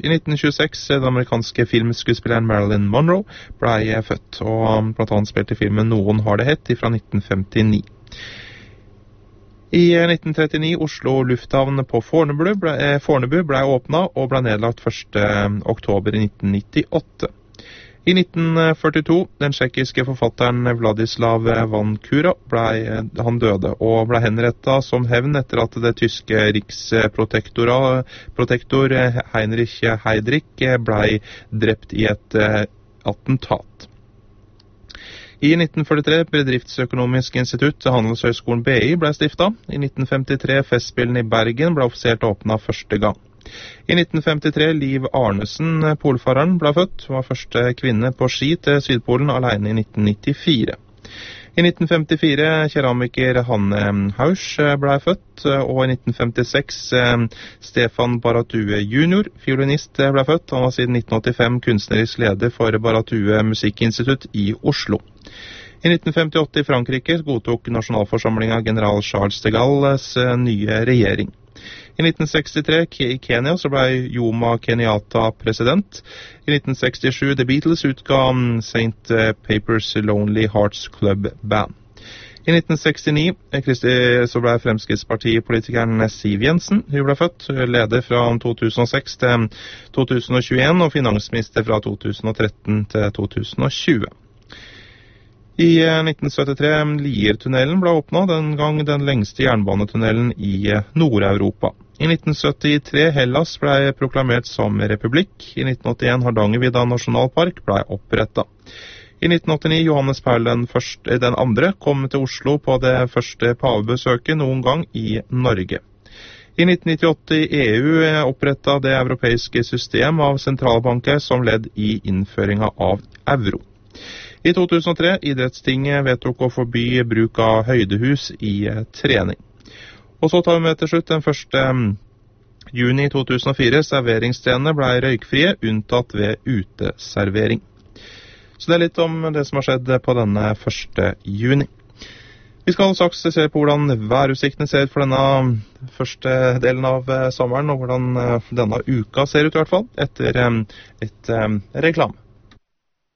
I 1926 den amerikanske filmskuespilleren Marilyn Monroe ble født, og blant annet spilte filmen Noen har det hett fra 1959. I 1939 Oslo lufthavn på Fornebu ble åpnet og ble nedlagt 1. oktober 1998. I 1942, den tsjekkiske forfatteren Vladislav Vankura han døde og ble henrettet som hevn etter at det tyske riksprotektor Heinrich Heydrich ble drept i et attentat. I 1943 Bedriftsøkonomisk institutt Handelshøyskolen BI ble stiftet. I 1953 Festspillene i Bergen ble offisielt åpnet første gang. I 1953 Liv Arnesen, polfareren, ble født. Hun var første kvinne på ski til Sydpolen alene i 1994. I 1954 keramiker Hanne Hausch ble født, og i 1956 Stefan Baratue jr., fiolinist, ble født. Han var siden 1985 kunstnerisk leder for Baratue Musikkinstitutt i Oslo. I 1958 i Frankrike godtok nasjonalforsamlingen general Charles de Gaulles nye regjering. I 1963 i Kenya så ble Jomo Kenyatta president. I 1967 The Beatles utga St. Papers Lonely Hearts Club Band. I 1969 så ble Fremskrittspartipolitikeren Siv Jensen. Hun ble født, leder fra 2006 til 2021 og finansminister fra 2013 til 2020. I 1973 Liertunnelen ble åpnet, den gang den lengste jernbanetunnelen i Nord-Europa. I 1973 Hellas ble proklamert som republikk. I 1981 Hardangervidda nasjonalpark ble opprettet. I 1989 Johannes Paul den andre kom til Oslo på det første pavebesøket noen gang i Norge. I 1998 EU opprettet det europeiske system av sentralbanker som ledd i innføringen av euro. I 2003 Idrettstinget vedtok å forby bruk av høydehus i trening. Og så tar vi med til slutt den 1. juni 2004. Serveringsstedene ble røykfrie, unntatt ved uteservering. Så det litt om det som har skjedd på denne 1. juni. Vi skal straks se på hvordan værutsiktene ser ut for denne første delen av sommeren, og hvordan denne uka ser ut i hvert fall, etter litt reklame.